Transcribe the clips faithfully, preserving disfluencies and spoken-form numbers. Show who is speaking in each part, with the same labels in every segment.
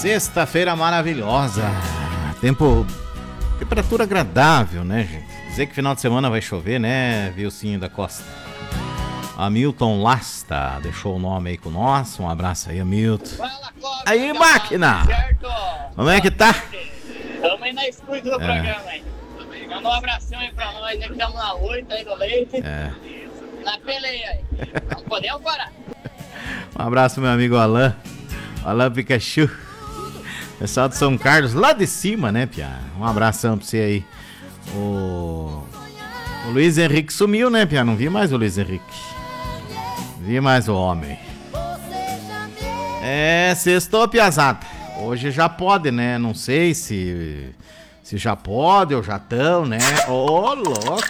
Speaker 1: Sexta-feira maravilhosa. Tempo, temperatura agradável, né, gente? Dizer que final de semana vai chover, né, Vilcinho da Costa? Hamilton Lasta deixou o nome aí com nós. Um abraço aí, Hamilton.
Speaker 2: Fala, Cláudio,
Speaker 1: aí, máquina!
Speaker 2: Certo?
Speaker 1: Como é que tá?
Speaker 2: Tamo aí na escuta do
Speaker 1: É.
Speaker 2: programa aí. Manda um abração aí pra nós, aí que estamos na oito aí do leite.
Speaker 1: É.
Speaker 2: Na peleia aí. Não podemos parar.
Speaker 1: Um abraço, meu amigo Alain. Alain Pikachu. Pessoal de São Carlos, lá de cima, né, Pia? Um abração pra você aí. O, o Luiz Henrique sumiu, né, Pia? Não vi mais o Luiz Henrique. Vi mais o homem. É, sextou, Piazada. Hoje já pode, né? Não sei se se já pode ou já tão, né? Ô, louco.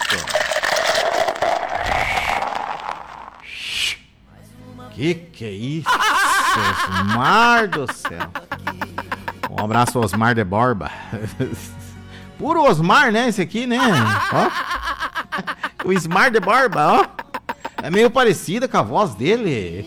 Speaker 1: Que que é isso? Osmar do céu. Um abraço ao Osmar de Borba. Puro Osmar, né? Esse aqui, né? Ó. O Osmar de Borba, ó. É meio parecida com a voz dele.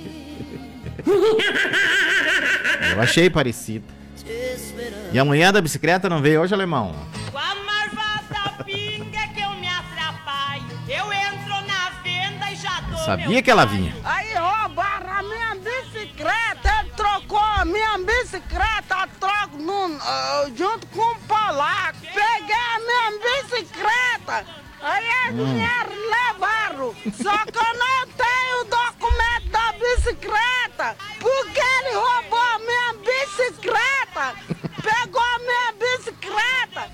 Speaker 1: Eu achei parecido. E a mulher da bicicleta não veio hoje, alemão?
Speaker 3: Com a marvada pinga que eu me atrapalho, eu entro na venda e já dou.
Speaker 1: Sabia que ela vinha.
Speaker 4: Aí roubaram a minha bicicleta, ele trocou a minha bicicleta, troco no, uh, junto com o polaco. Peguei a minha bicicleta, aí eles
Speaker 1: Hum.
Speaker 4: vieram e levaram. Só que eu não tenho o documento da bicicleta, porque ele roubou a minha bicicleta, pegou a minha bicicleta.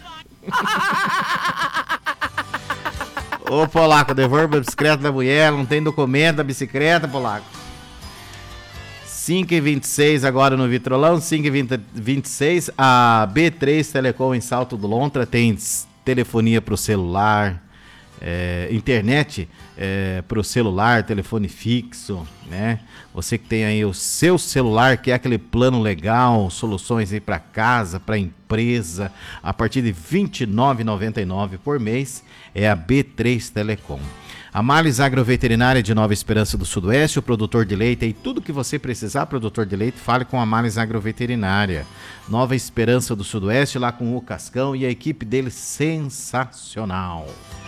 Speaker 1: Ô, Polaco, devolva a bicicleta da mulher, não tem documento da bicicleta, Polaco. cinco e vinte e seis agora no Vitrolão, cinco e vinte e seis, a B três Telecom em Salto do Lontra tem telefonia para o celular, é, internet é, para o celular, telefone fixo, né? Você que tem aí o seu celular, que é aquele plano legal, soluções aí para casa, para empresa, a partir de vinte e nove reais e noventa e nove centavos por mês, é a B três Telecom. A Males Agroveterinária de Nova Esperança do Sudoeste, o produtor de leite e tudo que você precisar, produtor de leite, fale com a Males Agroveterinária. Nova Esperança do Sudoeste, lá com o Cascão e a equipe dele sensacional.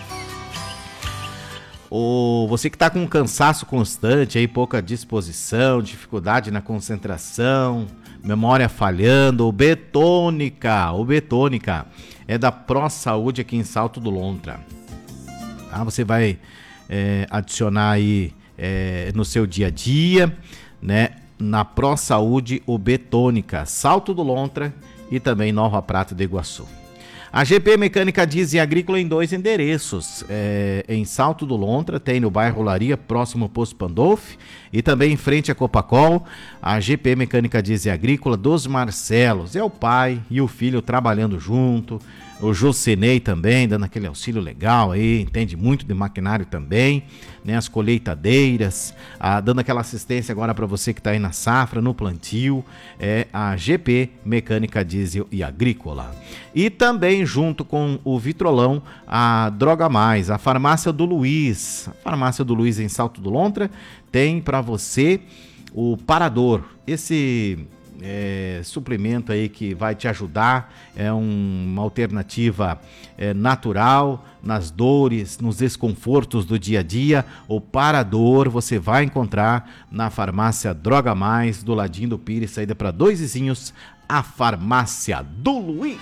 Speaker 1: O, você que está com um cansaço constante, aí, pouca disposição, dificuldade na concentração, memória falhando, o Betônica, o Betônica é da Pro Saúde aqui em Salto do Lontra. Tá? Você vai é, adicionar aí é, no seu dia a dia, né? Na Pro Saúde, o Betônica, Salto do Lontra e também Nova Prata do Iguaçu. A G P Mecânica Diesel Agrícola em dois endereços, é, em Salto do Lontra, tem no bairro Olaria, próximo ao Posto Pandolfi, e também em frente à Copacol, a G P Mecânica Diesel Agrícola dos Marcelos, é o pai e o filho trabalhando junto, o Jocenei também, dando aquele auxílio legal aí, entende muito de maquinário também, né, as colheitadeiras, ah, dando aquela assistência agora para você que está aí na safra, no plantio, é a G P Mecânica Diesel e Agrícola. E também junto com o Vitrolão, a Droga Mais, a Farmácia do Luiz, a Farmácia do Luiz em Salto do Lontra, tem para você o Parador, esse é, suplemento aí que vai te ajudar, é um, uma alternativa é, natural nas dores, nos desconfortos do dia a dia. O Parador você vai encontrar na Farmácia Droga Mais, do ladinho do Pires, saída para Dois Vizinhos, a Farmácia do Luiz.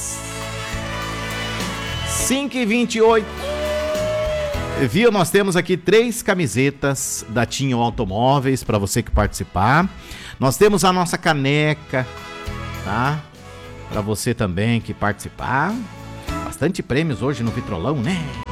Speaker 1: cinco e vinte e oito. Viu? Nós temos aqui três camisetas da Tinho Automóveis para você que participar. Nós temos a nossa caneca, tá? Para você também que participar. Bastante prêmios hoje no Vitrolão, né?